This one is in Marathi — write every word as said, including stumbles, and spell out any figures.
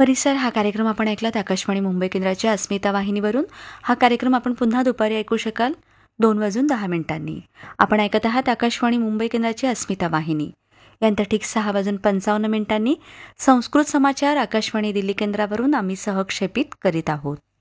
परिसर हा कार्यक्रम आपण ऐकलात आकाशवाणी मुंबई केंद्राच्या अस्मिता वाहिनीवरून. हा कार्यक्रम आपण पुन्हा दुपारी ऐकू शकाल दोन वाजून दहा मिनिटांनी. आपण ऐकत आहात आकाशवाणी मुंबई केंद्राची अस्मिता वाहिनी. यानंतर ठीक सहा वाजून पंचावन्न मिनिटांनी संस्कृत समाचार आकाशवाणी दिल्ली केंद्रावरून आम्ही सहक्षेपित करीत आहोत.